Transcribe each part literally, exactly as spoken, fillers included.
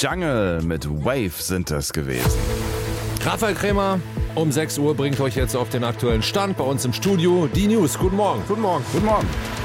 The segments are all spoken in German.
Jungle mit Wave sind das gewesen. Raphael Krämer um sechs Uhr bringt euch jetzt auf den aktuellen Stand bei uns im Studio. Die News. Guten Morgen. Guten Morgen. Guten Morgen.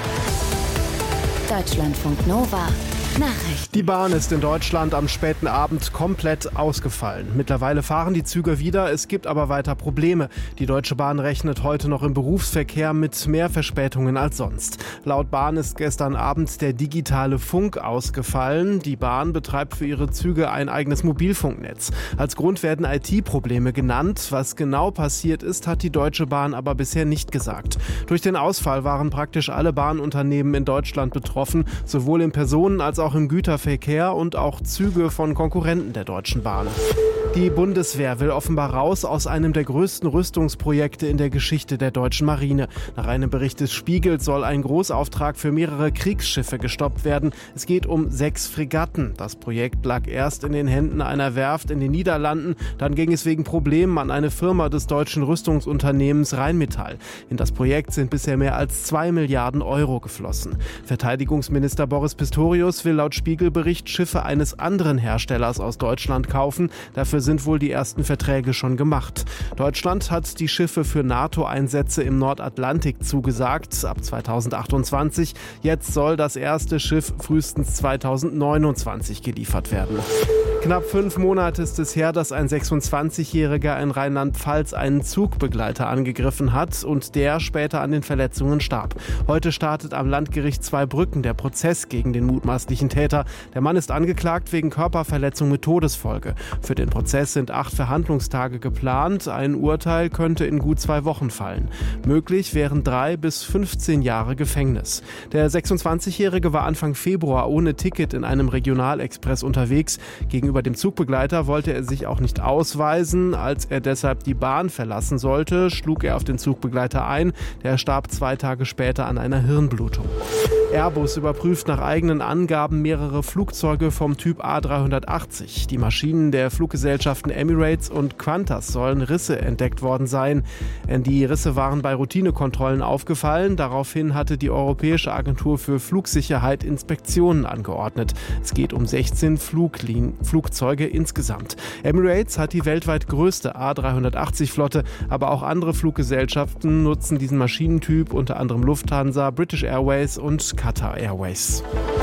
Deutschlandfunk Nova. Nachrichten. Die Bahn ist in Deutschland am späten Abend komplett ausgefallen. Mittlerweile fahren die Züge wieder, es gibt aber weiter Probleme. Die Deutsche Bahn rechnet heute noch im Berufsverkehr mit mehr Verspätungen als sonst. Laut Bahn ist gestern Abend der digitale Funk ausgefallen. Die Bahn betreibt für ihre Züge ein eigenes Mobilfunknetz. Als Grund werden I T-Probleme genannt. Was genau passiert ist, hat die Deutsche Bahn aber bisher nicht gesagt. Durch den Ausfall waren praktisch alle Bahnunternehmen in Deutschland betroffen, sowohl im Personen- als auch auch im Güterverkehr und auch Züge von Konkurrenten der Deutschen Bahn. Die Bundeswehr will offenbar raus aus einem der größten Rüstungsprojekte in der Geschichte der deutschen Marine. Nach einem Bericht des Spiegels soll ein Großauftrag für mehrere Kriegsschiffe gestoppt werden. Es geht um sechs Fregatten. Das Projekt lag erst in den Händen einer Werft in den Niederlanden. Dann ging es wegen Problemen an eine Firma des deutschen Rüstungsunternehmens Rheinmetall. In das Projekt sind bisher mehr als zwei Milliarden Euro geflossen. Verteidigungsminister Boris Pistorius will laut Spiegelbericht Schiffe eines anderen Herstellers aus Deutschland kaufen. Dafür sind wohl die ersten Verträge schon gemacht. Deutschland hat die Schiffe für NATO-Einsätze im Nordatlantik zugesagt, ab zweitausendachtundzwanzig. Jetzt soll das erste Schiff frühestens zweitausendneunundzwanzig geliefert werden. Knapp fünf Monate ist es her, dass ein sechsundzwanzigjähriger in Rheinland-Pfalz einen Zugbegleiter angegriffen hat und der später an den Verletzungen starb. Heute startet am Landgericht Zweibrücken der Prozess gegen den mutmaßlichen Täter. Der Mann ist angeklagt wegen Körperverletzung mit Todesfolge. Für den Prozess sind acht Verhandlungstage geplant. Ein Urteil könnte in gut zwei Wochen fallen. Möglich wären drei bis fünfzehn Jahre Gefängnis. Der sechsundzwanzigjährige war Anfang Februar ohne Ticket in einem Regionalexpress unterwegs. Gegenüber dem Zugbegleiter wollte er sich auch nicht ausweisen. Als er deshalb die Bahn verlassen sollte, schlug er auf den Zugbegleiter ein. Der starb zwei Tage später an einer Hirnblutung. Airbus überprüft nach eigenen Angaben mehrere Flugzeuge vom Typ A dreihundertachtzig. Die Maschinen der Fluggesellschaften Emirates und Qantas sollen Risse entdeckt worden sein. Die Risse waren bei Routinekontrollen aufgefallen. Daraufhin hatte die Europäische Agentur für Flugsicherheit Inspektionen angeordnet. Es geht um sechzehn Fluglin- Flugzeuge insgesamt. Emirates hat die weltweit größte A dreihundertachtzig-Flotte, aber auch andere Fluggesellschaften nutzen diesen Maschinentyp, unter anderem Lufthansa, British Airways und Qatar Airways.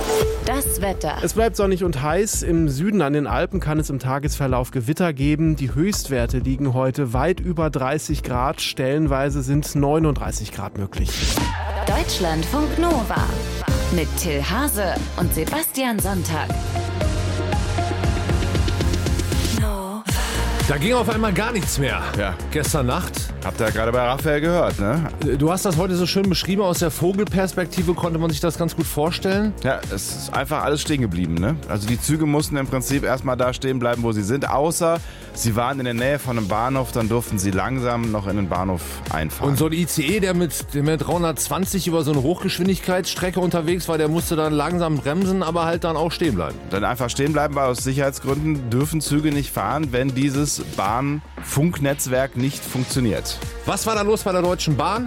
Das Wetter. Es bleibt sonnig und heiß. Im Süden an den Alpen kann es im Tagesverlauf Gewitter geben. Die Höchstwerte liegen heute weit über dreißig Grad. Stellenweise sind neununddreißig Grad möglich. Deutschlandfunk Nova mit Till Hase und Sebastian Sonntag. Da ging auf einmal gar nichts mehr. Ja. Gestern Nacht. Habt ihr ja gerade bei Raphael gehört, ne? Du hast das heute so schön beschrieben. Aus der Vogelperspektive konnte man sich das ganz gut vorstellen. Ja, es ist einfach alles stehen geblieben, ne? Also die Züge mussten im Prinzip erstmal da stehen bleiben, wo sie sind, außer sie waren in der Nähe von einem Bahnhof, dann durften sie langsam noch in den Bahnhof einfahren. Und so ein I C E, der mit, der mit dreihundertzwanzig über so eine Hochgeschwindigkeitsstrecke unterwegs war, der musste dann langsam bremsen, aber halt dann auch stehen bleiben. Dann einfach stehen bleiben, weil aus Sicherheitsgründen dürfen Züge nicht fahren, wenn dieses Bahnfunknetzwerk nicht funktioniert. Was war da los bei der Deutschen Bahn?